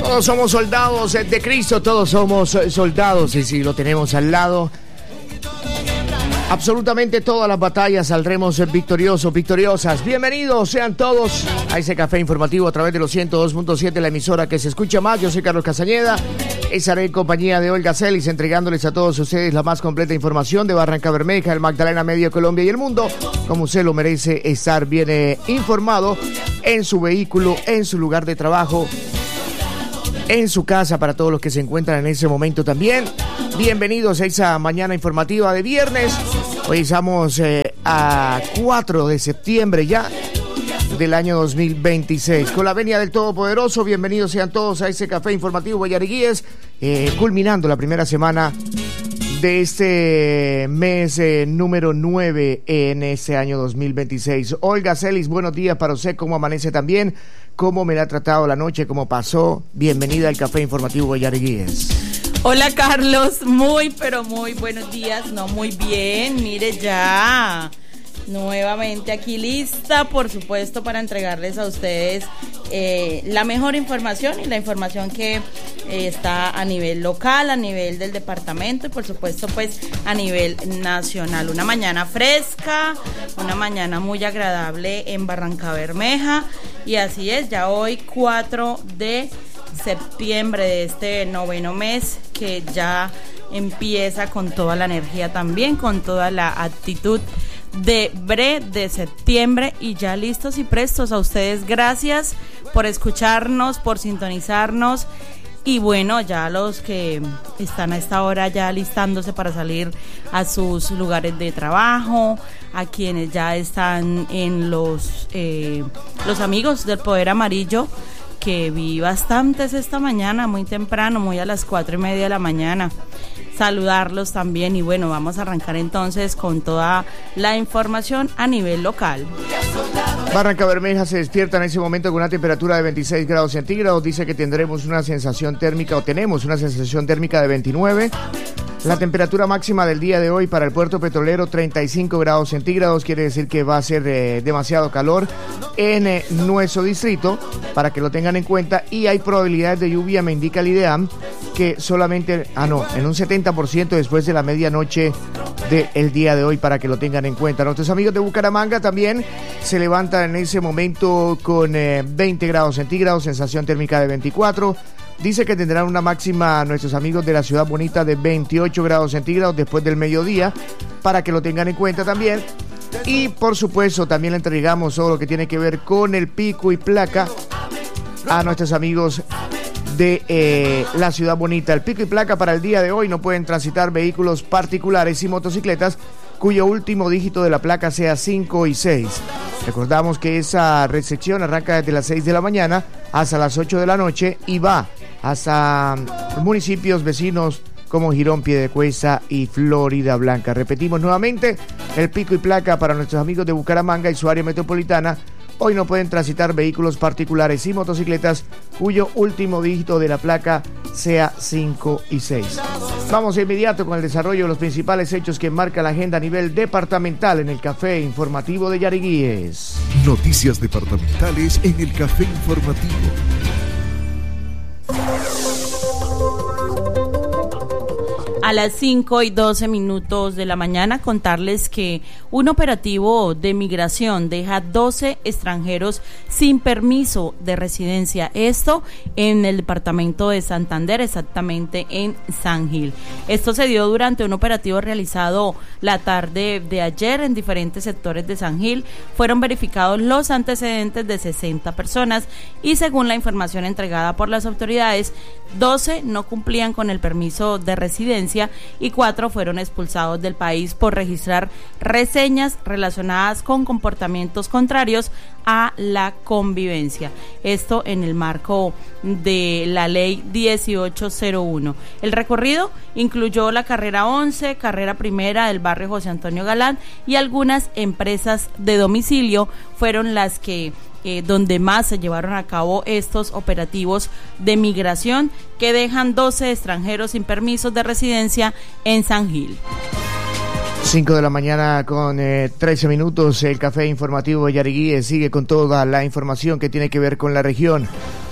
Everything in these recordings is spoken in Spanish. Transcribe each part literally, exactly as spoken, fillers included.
Todos somos soldados de Cristo, todos somos soldados, y si lo tenemos al lado, absolutamente todas las batallas saldremos victoriosos, victoriosas. Bienvenidos sean todos a ese café informativo a través de los ciento dos punto siete, la emisora que se escucha más. Yo soy Carlos Castañeda, estaré en compañía de Olga Celis, entregándoles a todos ustedes la más completa información de Barranca Bermeja, el Magdalena Medio, Colombia y el mundo, como usted lo merece, estar bien eh, informado en su vehículo, en su lugar de trabajo, en su casa, para todos los que se encuentran en ese momento también. Bienvenidos a esa mañana informativa de viernes. Hoy estamos eh, a cuatro de septiembre ya del año dos mil veintiséis. Con la venia del Todopoderoso, bienvenidos sean todos a ese café informativo Yariguíes, eh, culminando la primera semana de este mes eh, número nueve en este año dos mil veintiséis. Olga Celis, buenos días para usted. ¿Cómo amanece también? ¿Cómo me la ha tratado la noche? ¿Cómo pasó? Bienvenida al café informativo Yariguíes. Hola Carlos, muy pero muy buenos días, no muy bien, mire ya, nuevamente aquí lista, por supuesto, para entregarles a ustedes eh, la mejor información y la información que eh, está a nivel local, a nivel del departamento y por supuesto pues a nivel nacional. Una mañana fresca, una mañana muy agradable en Barranca Bermeja, y así es, ya hoy cuatro de septiembre de este noveno mes que ya empieza con toda la energía también, con toda la actitud de bre de septiembre, y ya listos y prestos a ustedes. Gracias por escucharnos, por sintonizarnos, y bueno, ya los que están a esta hora ya listándose para salir a sus lugares de trabajo, a quienes ya están en los eh, los amigos del Poder Amarillo, que vi bastantes esta mañana, muy temprano, muy a las cuatro y media de la mañana. Saludarlos también, y bueno, vamos a arrancar entonces con toda la información a nivel local. Barranca Bermeja se despierta en ese momento con una temperatura de veintiséis grados centígrados. Dice que tendremos una sensación térmica, o tenemos una sensación térmica de veintinueve. La temperatura máxima del día de hoy para el puerto petrolero, treinta y cinco grados centígrados. Quiere decir que va a ser eh, demasiado calor en eh, nuestro distrito, para que lo tengan en cuenta. Y hay probabilidades de lluvia, me indica el IDEAM, que solamente, ah no, en un setenta por ciento después de la medianoche del día de hoy, para que lo tengan en cuenta. Nuestros amigos de Bucaramanga también se levantan en ese momento con eh, veinte grados centígrados, sensación térmica de veinticuatro. Dice que tendrán una máxima nuestros amigos de la Ciudad Bonita de veintiocho grados centígrados después del mediodía, para que lo tengan en cuenta también. Y por supuesto también le entregamos todo lo que tiene que ver con el pico y placa a nuestros amigos de eh, la Ciudad Bonita. El pico y placa para el día de hoy: no pueden transitar vehículos particulares y motocicletas cuyo último dígito de la placa sea cinco y seis. Recordamos que esa recepción arranca desde las seis de la mañana hasta las ocho de la noche y va hasta municipios vecinos como Girón, Piedecuesta y Florida Blanca. Repetimos nuevamente, el pico y placa para nuestros amigos de Bucaramanga y su área metropolitana: hoy no pueden transitar vehículos particulares y motocicletas cuyo último dígito de la placa sea cinco y seis. Vamos de inmediato con el desarrollo de los principales hechos que marca la agenda a nivel departamental en el Café Informativo de Yariguíes. Noticias departamentales en el Café Informativo. A las cinco y doce minutos de la mañana, contarles que un operativo de migración deja doce extranjeros sin permiso de residencia. Esto en el departamento de Santander, exactamente en San Gil. Esto se dio durante un operativo realizado la tarde de ayer en diferentes sectores de San Gil. Fueron verificados los antecedentes de sesenta personas y, según la información entregada por las autoridades, doce no cumplían con el permiso de residencia y cuatro fueron expulsados del país por registrar reseñas relacionadas con comportamientos contrarios a la convivencia. Esto en el marco de la ley dieciocho cero uno. El recorrido incluyó la carrera once, carrera primera del barrio José Antonio Galán, y algunas empresas de domicilio fueron las que Eh, donde más se llevaron a cabo estos operativos de migración, que dejan doce extranjeros sin permisos de residencia en San Gil. cinco de la mañana con eh, trece minutos. El Café Informativo de Yariguíes sigue con toda la información que tiene que ver con la región.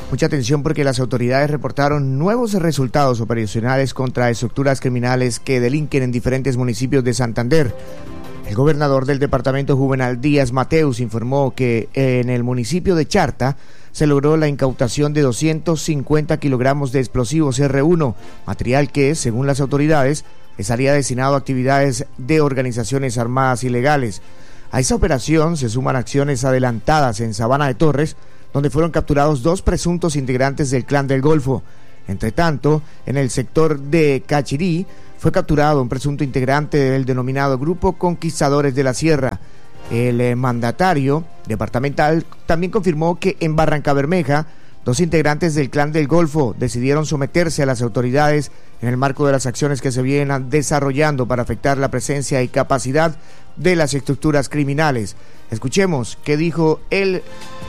Mucha atención porque las autoridades reportaron nuevos resultados operacionales contra estructuras criminales que delinquen en diferentes municipios de Santander. El gobernador del departamento, Juvenal Díaz Mateus, informó que en el municipio de Charta se logró la incautación de doscientos cincuenta kilogramos de explosivos erre uno, material que, según las autoridades, estaría destinado a actividades de organizaciones armadas ilegales. A esa operación se suman acciones adelantadas en Sabana de Torres, donde fueron capturados dos presuntos integrantes del Clan del Golfo. Entre tanto, en el sector de Cachirí fue capturado un presunto integrante del denominado Grupo Conquistadores de la Sierra. El eh, mandatario departamental también confirmó que en Barrancabermeja, dos integrantes del Clan del Golfo decidieron someterse a las autoridades en el marco de las acciones que se vienen desarrollando para afectar la presencia y capacidad de las estructuras criminales. Escuchemos qué dijo el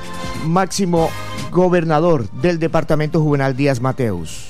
máximo gobernador del departamento, Juvenal Díaz Mateus.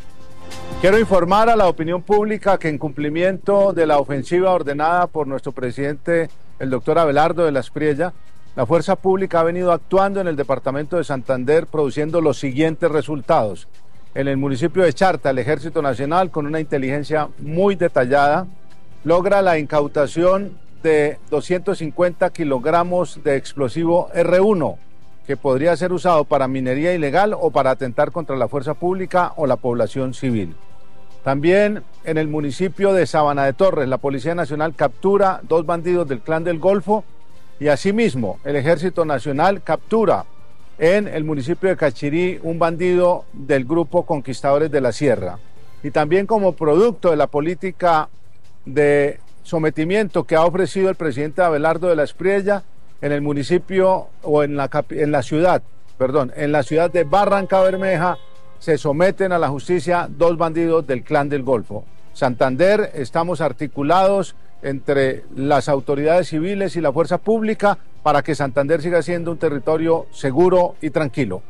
Quiero informar a la opinión pública que en cumplimiento de la ofensiva ordenada por nuestro presidente, el doctor Abelardo de la Espriella, la fuerza pública ha venido actuando en el departamento de Santander produciendo los siguientes resultados. En el municipio de Charta, el Ejército Nacional, con una inteligencia muy detallada, logra la incautación de doscientos cincuenta kilogramos de explosivo erre uno, que podría ser usado para minería ilegal o para atentar contra la fuerza pública o la población civil. También en el municipio de Sabana de Torres, la Policía Nacional captura dos bandidos del Clan del Golfo y asimismo el Ejército Nacional captura en el municipio de Cachirí un bandido del Grupo Conquistadores de la Sierra. Y también como producto de la política de sometimiento que ha ofrecido el presidente Abelardo de la Espriella, en el municipio o en la, en la ciudad, perdón, en la ciudad de Barrancabermeja se someten a la justicia dos bandidos del Clan del Golfo. Santander, estamos articulados entre las autoridades civiles y la fuerza pública para que Santander siga siendo un territorio seguro y tranquilo.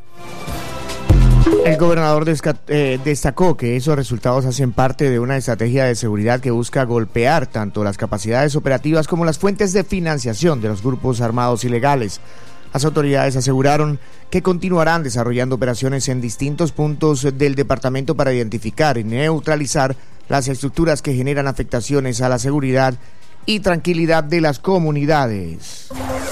El gobernador desca- eh, destacó que esos resultados hacen parte de una estrategia de seguridad que busca golpear tanto las capacidades operativas como las fuentes de financiación de los grupos armados ilegales. Las autoridades aseguraron que continuarán desarrollando operaciones en distintos puntos del departamento para identificar y neutralizar las estructuras que generan afectaciones a la seguridad y tranquilidad de las comunidades.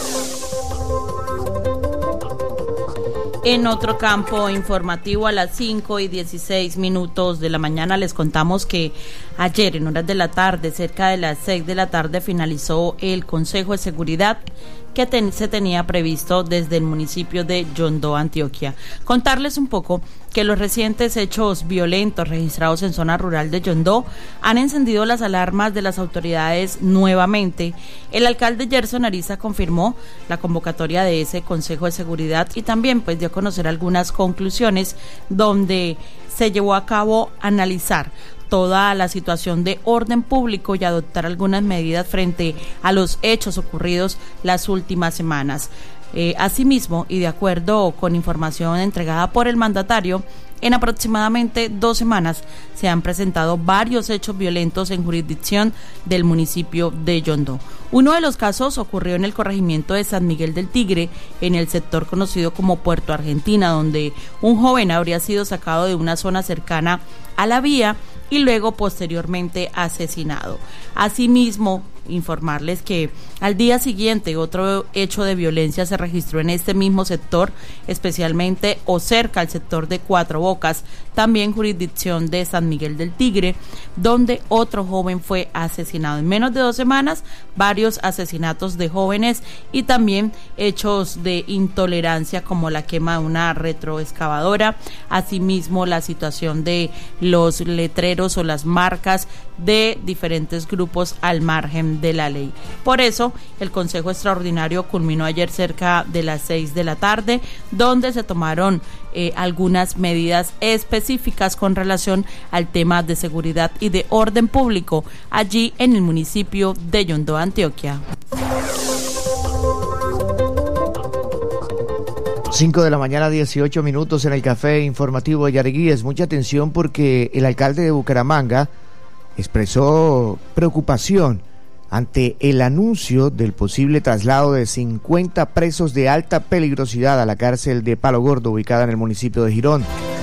En otro campo informativo, a las cinco y dieciséis minutos de la mañana les contamos que ayer en horas de la tarde, cerca de las seis de la tarde, finalizó el Consejo de Seguridad que ten, se tenía previsto desde el municipio de Yondó, Antioquia. Contarles un poco que los recientes hechos violentos registrados en zona rural de Yondó han encendido las alarmas de las autoridades nuevamente. El alcalde Gerson Ariza confirmó la convocatoria de ese Consejo de Seguridad y también pues dio a conocer algunas conclusiones donde se llevó a cabo analizar toda la situación de orden público y adoptar algunas medidas frente a los hechos ocurridos las últimas semanas. Eh, asimismo, y de acuerdo con información entregada por el mandatario, en aproximadamente dos semanas se han presentado varios hechos violentos en jurisdicción del municipio de Yondó. Uno de los casos ocurrió en el corregimiento de San Miguel del Tigre, en el sector conocido como Puerto Argentina, donde un joven habría sido sacado de una zona cercana a la vía y luego posteriormente asesinado. Asimismo, informarles que al día siguiente otro hecho de violencia se registró en este mismo sector, especialmente o cerca al sector de Cuatro Bocas, también jurisdicción de San Miguel del Tigre, donde otro joven fue asesinado. En menos de dos semanas, varios asesinatos de jóvenes y también hechos de intolerancia como la quema de una retroexcavadora, asimismo la situación de los letreros o las marcas de diferentes grupos al margen de la ley. Por eso, el Consejo Extraordinario culminó ayer cerca de las seis de la tarde, donde se tomaron eh, algunas medidas específicas con relación al tema de seguridad y de orden público allí en el municipio de Yondó, Antioquia. cinco de la mañana, dieciocho minutos en el café informativo de Yariguíes. Mucha atención porque el alcalde de Bucaramanga expresó preocupación ante el anuncio del posible traslado de cincuenta presos de alta peligrosidad a la cárcel de Palo Gordo, ubicada en el municipio de Girón.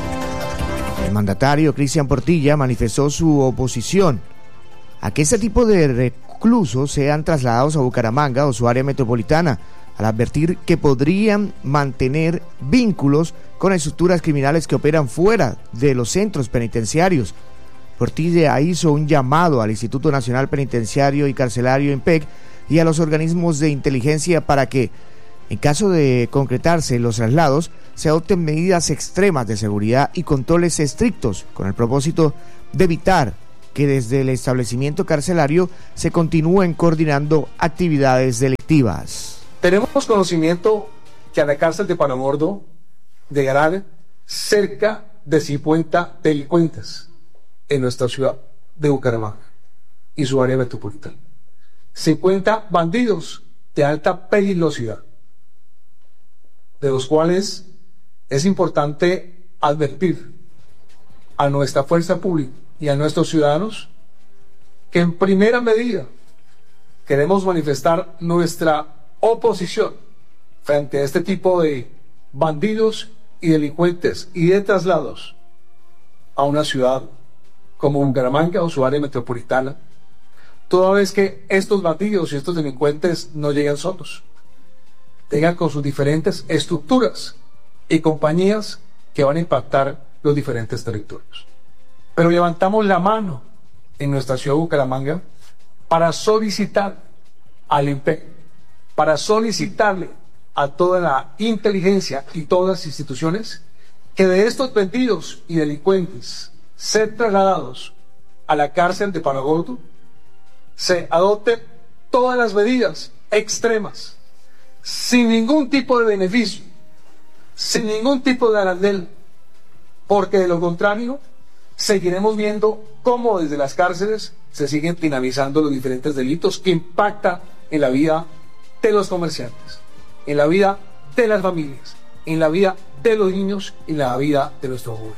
El mandatario Cristian Portilla manifestó su oposición a que este tipo de reclusos sean trasladados a Bucaramanga o su área metropolitana, al advertir que podrían mantener vínculos con estructuras criminales que operan fuera de los centros penitenciarios. Portilla hizo un llamado al Instituto Nacional Penitenciario y Carcelario INPEC y a los organismos de inteligencia para que, en caso de concretarse los traslados, se adopten medidas extremas de seguridad y controles estrictos con el propósito de evitar que desde el establecimiento carcelario se continúen coordinando actividades delictivas. Tenemos conocimiento que a la cárcel de Palo Gordo llegarán cerca de cincuenta delincuentes en nuestra ciudad de Bucaramanga y su área metropolitana. cincuenta bandidos de alta peligrosidad, de los cuales es importante advertir a nuestra fuerza pública y a nuestros ciudadanos que en primera medida queremos manifestar nuestra oposición frente a este tipo de bandidos y delincuentes y de traslados a una ciudad como Bucaramanga o su área metropolitana, toda vez que estos bandidos y estos delincuentes no llegan solos, llegan con sus diferentes estructuras y compañías que van a impactar los diferentes territorios. Pero levantamos la mano en nuestra ciudad de Bucaramanga para solicitar al INPEC, para solicitarle a toda la inteligencia y todas las instituciones que de estos bandidos y delincuentes ser trasladados a la cárcel de Palo Gordo se adopten todas las medidas extremas, sin ningún tipo de beneficio, sin ningún tipo de arandel, porque de lo contrario seguiremos viendo cómo desde las cárceles se siguen dinamizando los diferentes delitos que impactan en la vida de los comerciantes, en la vida de las familias, en la vida de los niños y en la vida de nuestros jóvenes.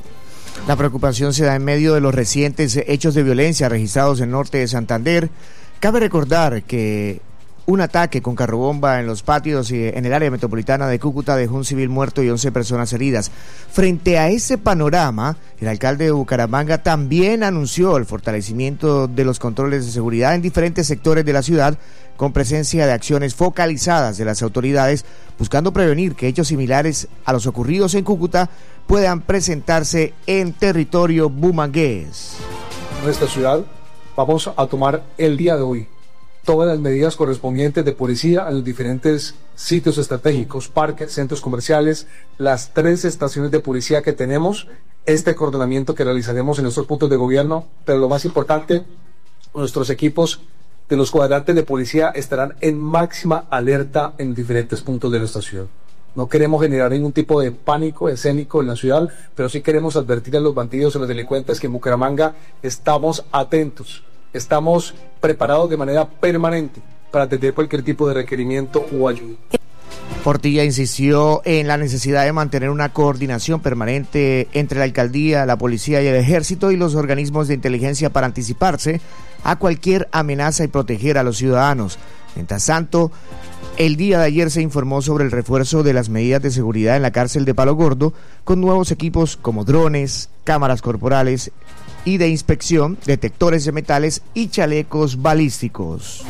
La preocupación se da en medio de los recientes hechos de violencia registrados en el norte de Santander. Cabe recordar que un ataque con carrobomba en los patios y en el área metropolitana de Cúcuta dejó un civil muerto y once personas heridas. Frente a ese panorama, el alcalde de Bucaramanga también anunció el fortalecimiento de los controles de seguridad en diferentes sectores de la ciudad, con presencia de acciones focalizadas de las autoridades, buscando prevenir que hechos similares a los ocurridos en Cúcuta puedan presentarse en territorio bumangués. En nuestra ciudad vamos a tomar el día de hoy todas las medidas correspondientes de policía en los diferentes sitios estratégicos, parques, centros comerciales, las tres estaciones de policía que tenemos, este coordinamiento que realizaremos en nuestros puntos de gobierno, pero lo más importante, nuestros equipos de los cuadrantes de policía estarán en máxima alerta en diferentes puntos de nuestra ciudad. No queremos generar ningún tipo de pánico escénico en la ciudad, pero sí queremos advertir a los bandidos y a los delincuentes que en Bucaramanga estamos atentos, estamos preparados de manera permanente para atender cualquier tipo de requerimiento o ayuda. Portilla insistió en la necesidad de mantener una coordinación permanente entre la alcaldía, la policía y el ejército y los organismos de inteligencia para anticiparse a cualquier amenaza y proteger a los ciudadanos. Mientras tanto, el día de ayer se informó sobre el refuerzo de las medidas de seguridad en la cárcel de Palo Gordo, con nuevos equipos como drones, cámaras corporales y de inspección, detectores de metales y chalecos balísticos.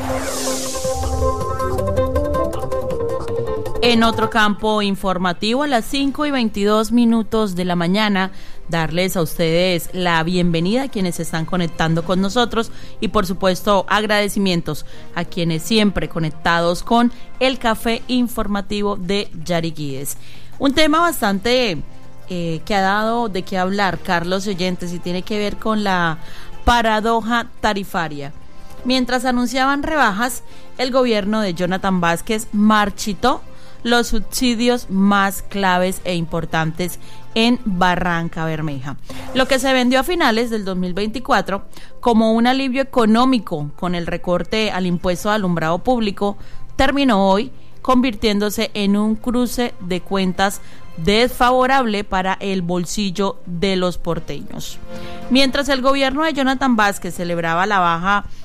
En otro campo informativo, a las cinco y veintidós minutos de la mañana, darles a ustedes la bienvenida a quienes se están conectando con nosotros y por supuesto agradecimientos a quienes siempre conectados con el café informativo de Yariquíes. Un tema bastante eh, que ha dado de qué hablar, Carlos Oyentes, y tiene que ver con la paradoja tarifaria. Mientras anunciaban rebajas, el gobierno de Jonathan Vázquez marchitó los subsidios más claves e importantes en Barranca Bermeja. Lo que se vendió a finales del dos mil veinticuatro como un alivio económico con el recorte al impuesto de alumbrado público terminó hoy convirtiéndose en un cruce de cuentas desfavorable para el bolsillo de los porteños. Mientras el gobierno de Jonathan Vázquez celebraba la baja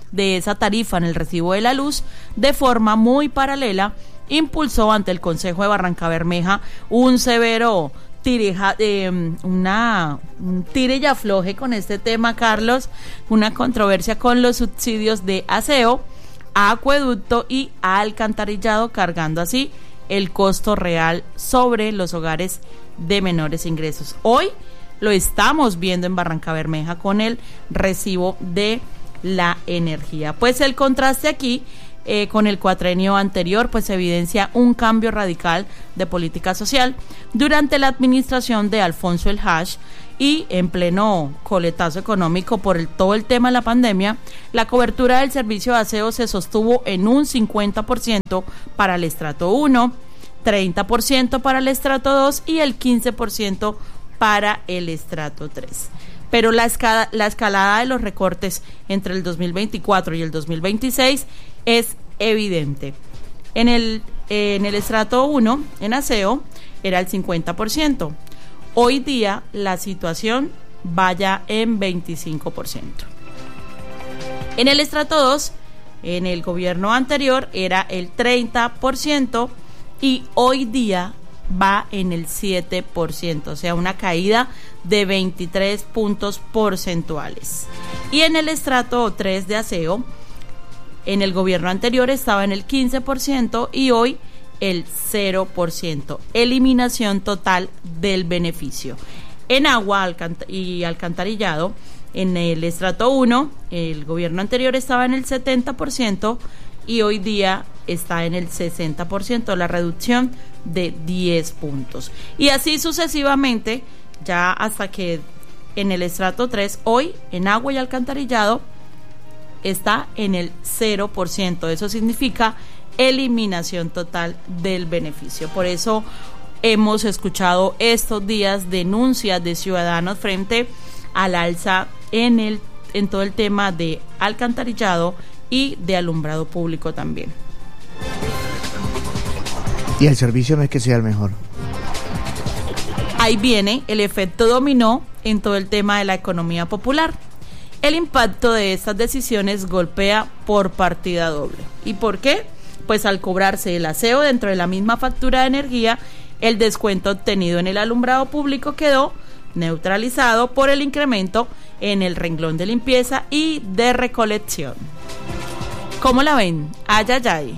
de esa tarifa en el recibo de la luz, de forma muy paralela, impulsó ante el Consejo de Barrancabermeja un severo tireja, eh, una un tire y afloje con este tema, Carlos, una controversia con los subsidios de aseo, acueducto y alcantarillado, cargando así el costo real sobre los hogares de menores ingresos. Hoy lo estamos viendo en Barrancabermeja con el recibo de la energía. Pues el contraste aquí eh, con el cuatrenio anterior pues evidencia un cambio radical de política social durante la administración de Alfonso El Hash, y en pleno coletazo económico por el, todo el tema de la pandemia, la cobertura del servicio de aseo se sostuvo en un cincuenta por ciento para el estrato uno, treinta por ciento para el estrato dos y el quince por ciento para el estrato tres. Pero la, escala, la escalada de los recortes entre el dos mil veinticuatro y el dos mil veintiséis es evidente. En el, eh, en el estrato uno, en aseo, era el cincuenta por ciento. Hoy día la situación vaya en veinticinco por ciento. En el estrato dos, en el gobierno anterior, era el treinta por ciento y hoy día va en el siete por ciento, o sea, una caída de veintitrés puntos porcentuales. Y en el estrato tres de aseo, en el gobierno anterior estaba en el quince por ciento y hoy el cero por ciento, eliminación total del beneficio. En agua alcant- y alcantarillado, en el estrato uno, el gobierno anterior estaba en el setenta por ciento y hoy día está en el sesenta por ciento, la reducción de diez puntos. Y así sucesivamente, ya hasta que en el estrato tres, hoy en agua y alcantarillado, está en el cero por ciento. Eso significa eliminación total del beneficio. Por eso hemos escuchado estos días denuncias de ciudadanos frente al alza en el en todo el tema de alcantarillado y de alumbrado público también. Y el servicio no es que sea el mejor. Ahí viene el efecto dominó en todo el tema de la economía popular. El impacto de estas decisiones golpea por partida doble. ¿Y por qué? Pues al cobrarse el aseo dentro de la misma factura de energía, el descuento obtenido en el alumbrado público quedó neutralizado por el incremento en el renglón de limpieza y de recolección. ¿Cómo la ven? Ay, ay, ay.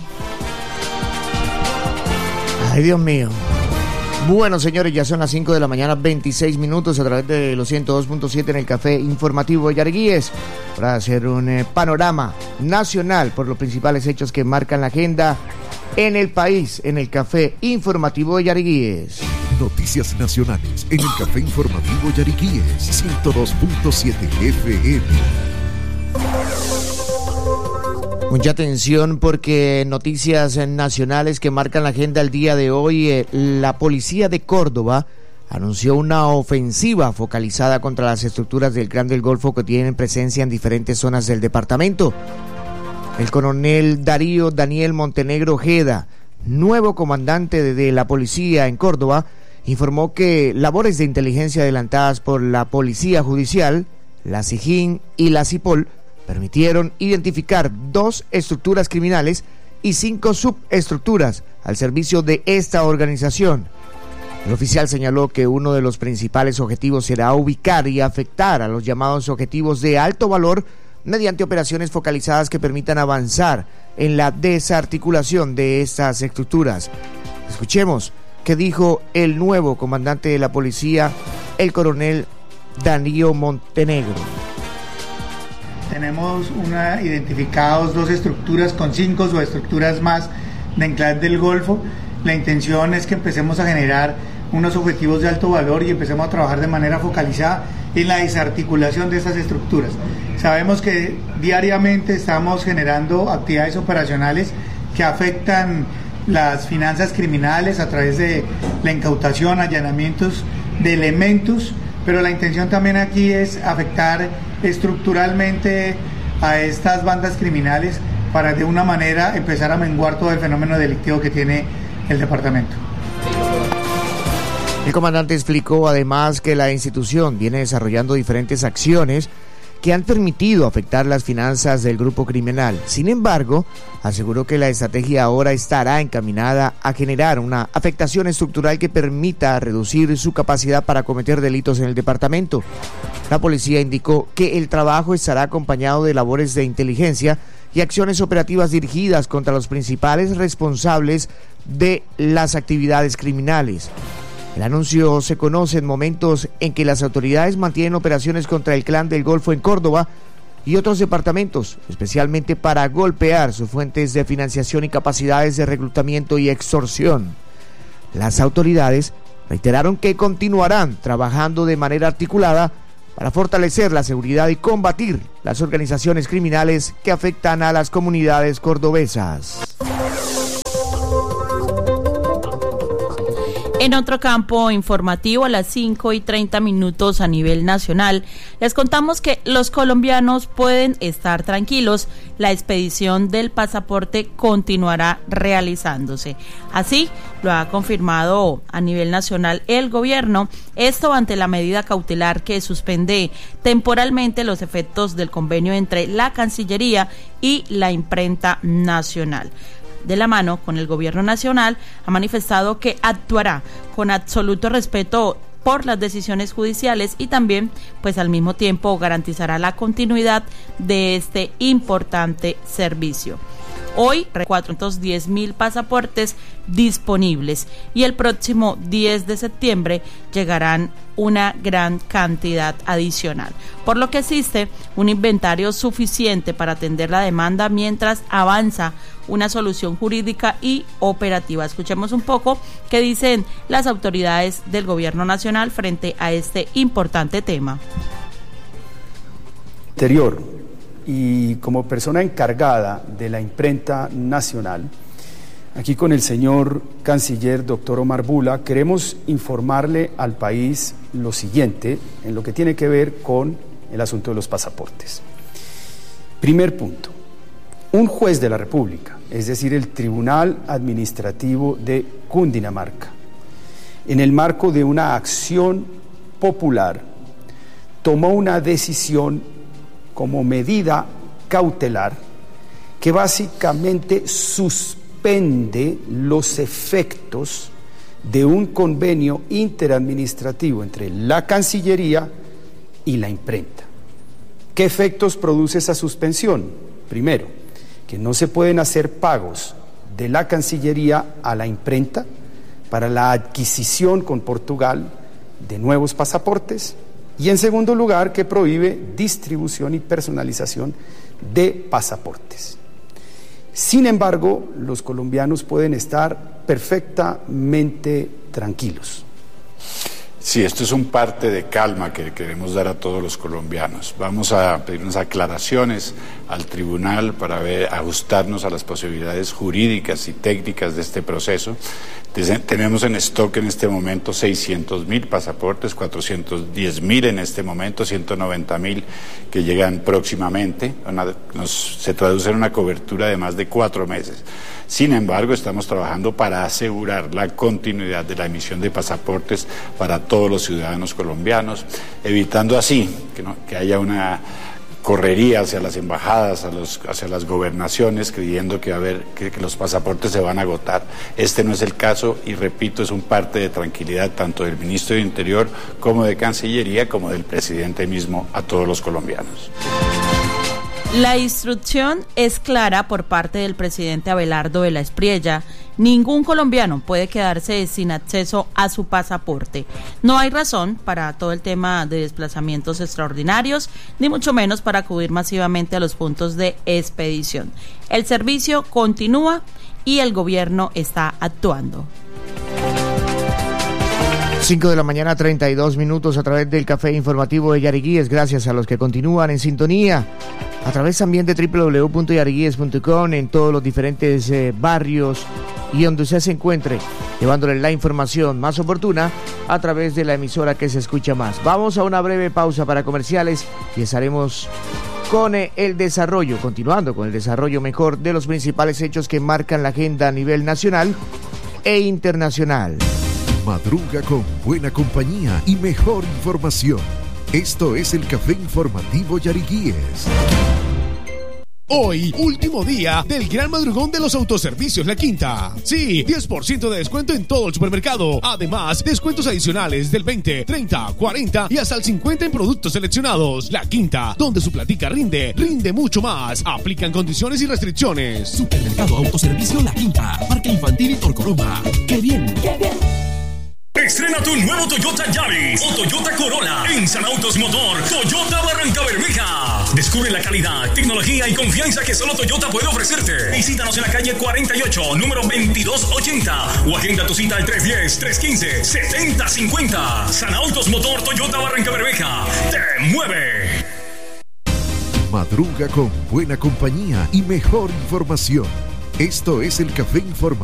Ay, Dios mío. Bueno, señores, ya son las cinco de la mañana, veintiséis minutos, a través de los ciento dos punto siete en el Café Informativo de Yariguíes, para hacer un eh, panorama nacional por los principales hechos que marcan la agenda en el país, en el Café Informativo de Yariguíes. Noticias nacionales en el Café Informativo Yariguíes, ciento dos punto siete F M. Mucha atención porque noticias nacionales que marcan la agenda el día de hoy. Eh, la policía de Córdoba anunció una ofensiva focalizada contra las estructuras del Clan del Golfo que tienen presencia en diferentes zonas del departamento. El coronel Darío Daniel Montenegro Ojeda, nuevo comandante de, de la policía en Córdoba, informó que labores de inteligencia adelantadas por la Policía Judicial, la SIJIN y la CIPOL permitieron identificar dos estructuras criminales y cinco subestructuras al servicio de esta organización. El oficial señaló que uno de los principales objetivos será ubicar y afectar a los llamados objetivos de alto valor mediante operaciones focalizadas que permitan avanzar en la desarticulación de estas estructuras. Escuchemos qué dijo el nuevo comandante de la policía, el coronel Darío Montenegro. Tenemos una, identificados dos estructuras con cinco subestructuras más de Clan del Golfo. La intención es que empecemos a generar unos objetivos de alto valor y empecemos a trabajar de manera focalizada en la desarticulación de estas estructuras. Sabemos que diariamente estamos generando actividades operacionales que afectan las finanzas criminales a través de la incautación, allanamientos de elementos, pero la intención también aquí es afectar estructuralmente a estas bandas criminales para de una manera empezar a menguar todo el fenómeno delictivo que tiene el departamento. El comandante explicó además que la institución viene desarrollando diferentes acciones que han permitido afectar las finanzas del grupo criminal. Sin embargo, aseguró que la estrategia ahora estará encaminada a generar una afectación estructural que permita reducir su capacidad para cometer delitos en el departamento. La policía indicó que el trabajo estará acompañado de labores de inteligencia y acciones operativas dirigidas contra los principales responsables de las actividades criminales. El anuncio se conoce en momentos en que las autoridades mantienen operaciones contra el Clan del Golfo en Córdoba y otros departamentos, especialmente para golpear sus fuentes de financiación y capacidades de reclutamiento y extorsión. Las autoridades reiteraron que continuarán trabajando de manera articulada para fortalecer la seguridad y combatir las organizaciones criminales que afectan a las comunidades cordobesas. En otro campo informativo, a las cinco y treinta minutos a nivel nacional, les contamos que los colombianos pueden estar tranquilos. La expedición del pasaporte continuará realizándose. Así lo ha confirmado a nivel nacional el gobierno, esto ante la medida cautelar que suspende temporalmente los efectos del convenio entre la Cancillería y la Imprenta Nacional. De la mano con el gobierno nacional, ha manifestado que actuará con absoluto respeto por las decisiones judiciales y también, pues al mismo tiempo, garantizará la continuidad de este importante servicio. Hoy, cuatrocientos diez mil pasaportes disponibles y el próximo diez de septiembre llegarán una gran cantidad adicional, por lo que existe un inventario suficiente para atender la demanda mientras avanza una solución jurídica y operativa. Escuchemos un poco qué dicen las autoridades del gobierno nacional frente a este importante tema. Interior y como persona encargada de la Imprenta Nacional, aquí con el señor canciller doctor Omar Bula, queremos informarle al país lo siguiente en lo que tiene que ver con el asunto de los pasaportes. Primer punto, un juez de la República, es decir, el Tribunal Administrativo de Cundinamarca, en el marco de una acción popular, tomó una decisión como medida cautelar que básicamente suspende los efectos de un convenio interadministrativo entre la Cancillería y la Imprenta. ¿Qué efectos produce esa suspensión? Primero, que no se pueden hacer pagos de la Cancillería a la Imprenta para la adquisición con Portugal de nuevos pasaportes. Y en segundo lugar, que prohíbe distribución y personalización de pasaportes. Sin embargo, los colombianos pueden estar perfectamente tranquilos. Sí, esto es un parte de calma que queremos dar a todos los colombianos. Vamos a pedir unas aclaraciones al tribunal para ver, ajustarnos a las posibilidades jurídicas y técnicas de este proceso. Tenemos en stock en este momento seiscientos mil pasaportes, cuatrocientos diez mil en este momento, ciento noventa mil que llegan próximamente. Una, nos, se traduce en una cobertura de más de cuatro meses. Sin embargo, estamos trabajando para asegurar la continuidad de la emisión de pasaportes para todos los ciudadanos colombianos, evitando así que, no, que haya una correría hacia las embajadas, a los, hacia las gobernaciones, creyendo que, a ver, que, que los pasaportes se van a agotar. Este no es el caso y, repito, es un parte de tranquilidad tanto del ministro de Interior como de Cancillería, como del presidente mismo a todos los colombianos. La instrucción es clara por parte del presidente Abelardo de la Espriella. Ningún colombiano puede quedarse sin acceso a su pasaporte. No hay razón para todo el tema de desplazamientos extraordinarios, ni mucho menos para acudir masivamente a los puntos de expedición. El servicio continúa y el gobierno está actuando. cinco de la mañana, treinta y dos minutos a través del Café Informativo de Yariguíes. Gracias a los que continúan en sintonía. A través también de doble u doble u doble u punto yariguíes punto com en todos los diferentes eh, barrios y donde usted se encuentre, llevándole la información más oportuna a través de la emisora que se escucha más. Vamos a una breve pausa para comerciales y estaremos con eh, el desarrollo, continuando con el desarrollo mejor de los principales hechos que marcan la agenda a nivel nacional e internacional. Madruga con buena compañía y mejor información. Esto es el Café Informativo Yariquíes. Hoy, último día del gran madrugón de los autoservicios La Quinta. Sí, diez por ciento de descuento en todo el supermercado. Además, descuentos adicionales del veinte, treinta, cuarenta y hasta el cincuenta en productos seleccionados. La Quinta, donde su platica rinde, rinde mucho más. Aplican condiciones y restricciones. Supermercado Autoservicio La Quinta, Parque Infantil y Torcoroma. ¡Qué bien! ¡Qué bien! Estrena tu nuevo Toyota Yaris o Toyota Corolla en San Autos Motor Toyota Barrancabermeja. Descubre la calidad, tecnología y confianza que solo Toyota puede ofrecerte. Visítanos en la calle cuarenta y ocho, número veintidós ochenta o agenda tu cita al tres uno cero, tres uno cinco, siete cero cinco cero. San Autos Motor Toyota Barrancabermeja. ¡Te mueve! Madruga con buena compañía y mejor información. Esto es el Café Informativo